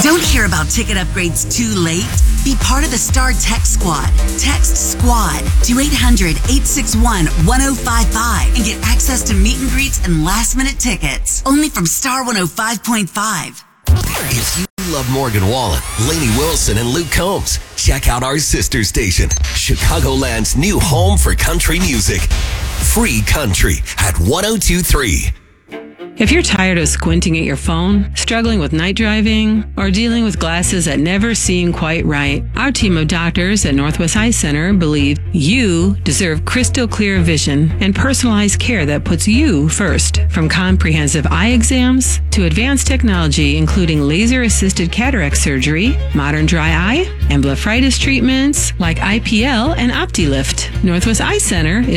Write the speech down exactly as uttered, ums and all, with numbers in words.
Don't hear about ticket upgrades too late. Be part of the Star Tech Squad. Text SQUAD to eight hundred, eight six one, one oh five five and get access to meet and greets and last minute tickets. Only from Star one oh five point five. If you love Morgan Wallen, Lainey Wilson, and Luke Combs, check out our sister station, Chicagoland's new home for country music. Free Country at one oh two point three. If you're tired of squinting at your phone, struggling with night driving, or dealing with glasses that never seem quite right, our team of doctors at Northwest Eye Center believe you deserve crystal clear vision and personalized care that puts you first. From comprehensive eye exams to advanced technology, including laser-assisted cataract surgery, modern dry eye, and blepharitis treatments like I P L and OptiLift. Northwest Eye Center